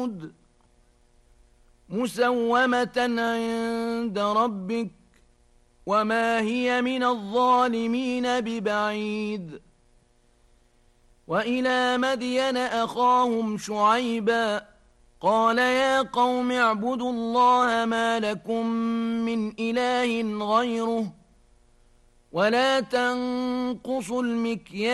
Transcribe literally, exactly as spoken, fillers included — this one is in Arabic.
ودود مسومة عند ربك وما هي من الظالمين ببعيد. وإلى مدين أخاهم شعيبا قال يا قوم اعبدوا الله ما لكم من إله غيره ولا تنقصوا المكيال